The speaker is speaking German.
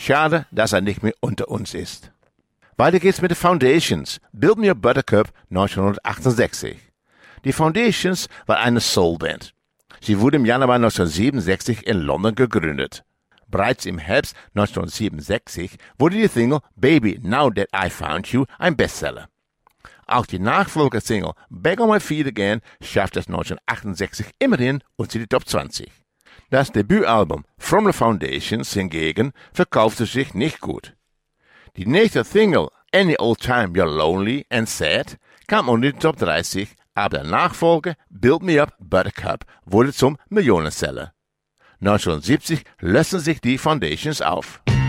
Schade, dass er nicht mehr unter uns ist. Weiter geht's mit den Foundations. Build Me a Buttercup 1968. Die Foundations war eine Soulband. Sie wurde im Januar 1967 in London gegründet. Bereits im Herbst 1967 wurde die Single Baby Now That I Found You ein Bestseller. Auch die Nachfolgersingle Back on My Feet Again schaffte es 1968 immerhin unter die Top 20. Das Debütalbum From the Foundations hingegen verkaufte sich nicht gut. Die nächste Single Any Old Time You're Lonely and Sad kam unter die Top 30, aber der Nachfolger Build Me Up Buttercup wurde zum Millionenseller. 1970 lösten sich die Foundations auf.